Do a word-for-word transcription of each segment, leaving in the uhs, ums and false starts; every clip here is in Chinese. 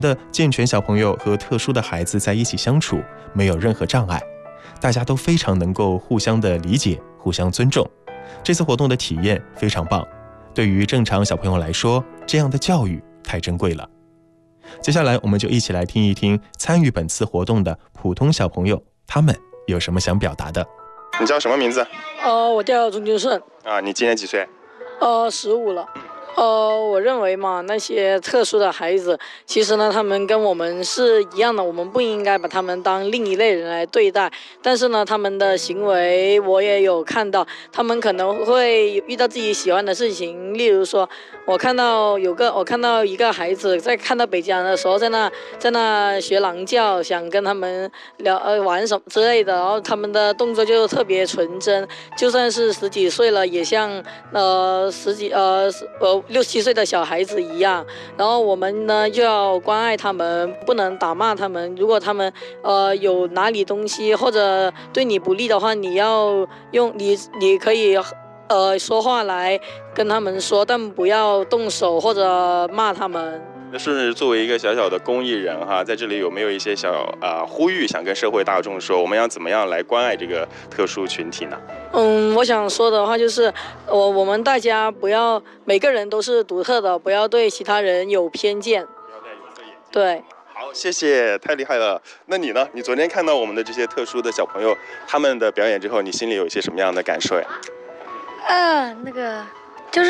的健全小朋友和特殊的孩子在一起相处，没有任何障碍，大家都非常能够互相的理解，互相尊重。这次活动的体验非常棒，对于正常小朋友来说，这样的教育太珍贵了。接下来我们就一起来听一听参与本次活动的普通小朋友，他们有什么想表达的。 你叫什么名字？ 呃，我叫钟金顺。 啊，你今年几岁？ 呃，十五了。呃，我认为嘛，那些特殊的孩子，其实呢，他们跟我们是一样的，我们不应该把他们当另一类人来对待。但是呢，他们的行为我也有看到，他们可能会遇到自己喜欢的事情。例如说，我看到有个，我看到一个孩子在看到北京的时候，在那在那学狼叫，想跟他们聊呃玩什么之类的，然后他们的动作就特别纯真，就算是十几岁了，也像呃十几呃呃。六七岁的小孩子一样，然后我们呢就要关爱他们，不能打骂他们。如果他们呃有哪里东西或者对你不利的话，你要用你你可以呃说话来跟他们说，但不要动手或者骂他们。 那是作为一个小小的公益人哈，在这里有没有一些小啊、呃、呼吁，想跟社会大众说，我们要怎么样来关爱这个特殊群体呢？ 嗯，我想说的话就是，我我们大家不要每个人都是独特的，不要对其他人有偏见。 不要戴有色眼镜。 对。 好，谢谢，太厉害了。那你呢？你昨天看到我们的这些特殊的小朋友他们的表演之后，你心里有一些什么样的感受呀？ 呃，那个就是。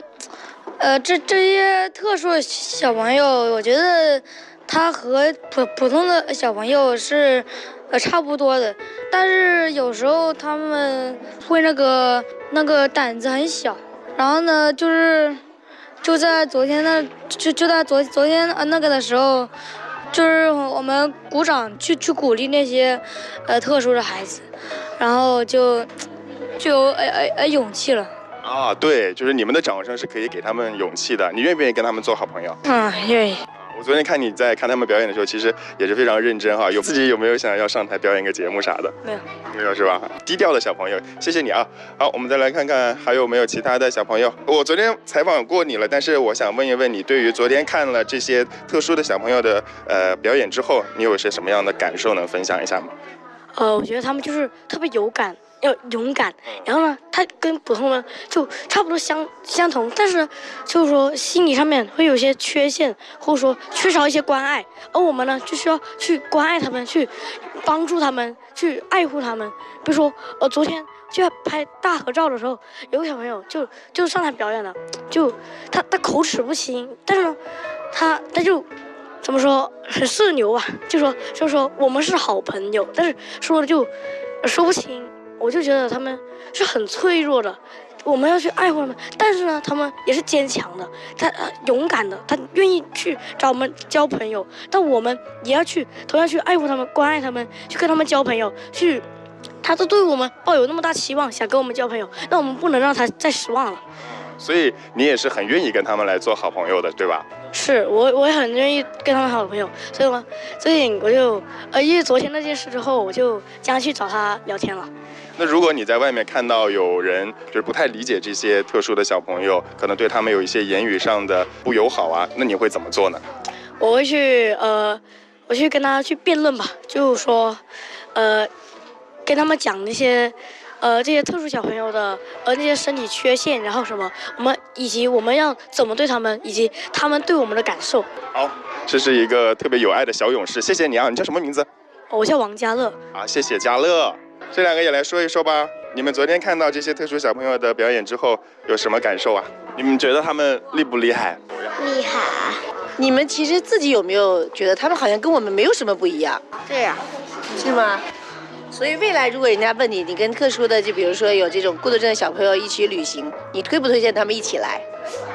呃，这这些特殊的小朋友，我觉得他和普普通的小朋友是呃差不多的，但是有时候他们会那个那个胆子很小，然后呢，就是就在昨天的就就在昨昨天呃那个的时候，就是我们鼓掌去去鼓励那些呃特殊的孩子，然后就就有呃呃呃勇气了。 啊，对，就是你们的掌声是可以给他们勇气的。你愿不愿意跟他们做好朋友？ 嗯，愿意。 我昨天看你在看他们表演的时候，其实也是非常认真哈。有自己有没有想要上台表演个节目啥的？ 没有， 没有是吧？低调的小朋友，谢谢你啊。好，我们再来看看还有没有其他的小朋友。我昨天采访过你了，但是我想问一问你，对于昨天看了这些特殊的小朋友的呃表演之后，你有些什么样的感受能分享一下吗？ 呃，我觉得他们就是特别有感。要勇敢，然后呢，他跟普通人就差不多相相同，但是就是说心理上面会有些缺陷，或者说缺少一些关爱，而我们呢就需要去关爱他们，去帮助他们，去爱护他们。比如说，呃，昨天就在拍大合照的时候，有个小朋友就就上台表演了，就他他口齿不清，但是呢，他他就怎么说很社牛啊，就说就说我们是好朋友，但是说的就说不清。我就觉得他们是很脆弱的，我们要去爱护他们，但是呢，他们也是坚强的，他、呃、勇敢的，他愿意去找我们交朋友，但我们也要去同样去爱护他们，关爱他们，去跟他们交朋友，去，他都对我们抱有那么大期望，想跟我们交朋友，那我们不能让他再失望了。 所以你也是很愿意跟他们来做好朋友的，对吧？ 是我，我也很愿意跟他们好朋友，所以呢，所以我就呃，因为昨天那件事之后，我就将去找他聊天了。 那如果你在外面看到有人就是不太理解这些特殊的小朋友，可能对他们有一些言语上的不友好啊，那你会怎么做呢？ 我会去呃，我去跟他去辩论吧，就是说，呃，跟他们讲那些。呃，这些特殊小朋友的呃那些身体缺陷，然后什么，我们以及我们要怎么对他们，以及他们对我们的感受。 好，这是一个特别有爱的小勇士，谢谢你啊！你叫什么名字？ 我叫王嘉乐。 啊，谢谢嘉乐。这两个也来说一说吧。你们昨天看到这些特殊小朋友的表演之后，有什么感受啊？你们觉得他们厉不厉害？ 厉害。你们其实自己有没有觉得他们好像跟我们没有什么不一样？ 对呀、 啊，是吗？所以未来如果人家问你，你跟特殊的，就比如说有这种孤独症的小朋友一起旅行，你推不推荐他们一起来？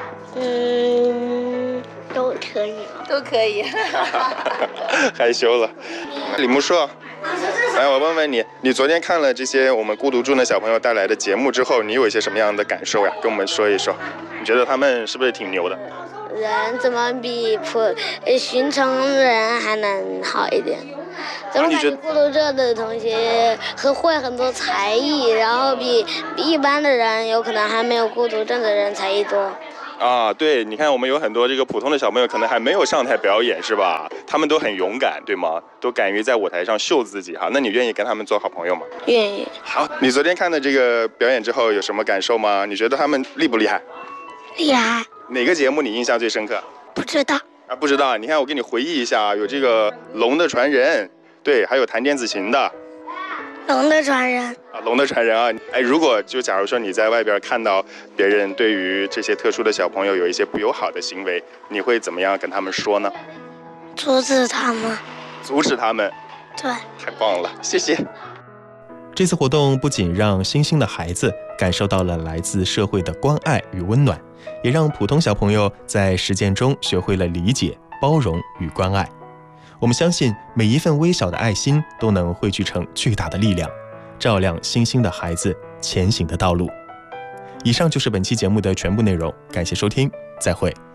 嗯，都可以。 都可以。 害羞了。李木硕，来，我问问你，你昨天看了这些我们孤独症的小朋友带来的节目之后，你有一些什么样的感受呀？跟我们说一说。你觉得他们是不是挺牛的？ 人怎么比普寻常人还能好一点？怎么感觉孤独症的同学和会很多才艺，然后比比一般的人有可能还没有孤独症的人才艺多？ 啊，对，你看我们有很多这个普通的小朋友，可能还没有上台表演，是吧？他们都很勇敢，对吗？都敢于在舞台上秀自己哈。那你愿意跟他们做好朋友吗？ 愿意。 好，你昨天看的这个表演之后有什么感受吗？你觉得他们厉不厉害？ 厉害。 哪个节目你印象最深刻？ 不知道。 啊，不知道。你看我给你回忆一下，有这个龙的传人，对，还有弹电子琴的。 龙的传人啊，龙的传人啊！哎，如果就假如说你在外边看到别人对于这些特殊的小朋友有一些不友好的行为，你会怎么样跟他们说呢？ 阻止他们。 阻止他们。 对。 太棒了，谢谢。 这次活动不仅让星星的孩子感受到了来自社会的关爱与温暖，也让普通小朋友在实践中学会了理解、包容与关爱。我们相信每一份微小的爱心都能汇聚成巨大的力量，照亮星星的孩子前行的道路。以上就是本期节目的全部内容，感谢收听，再会。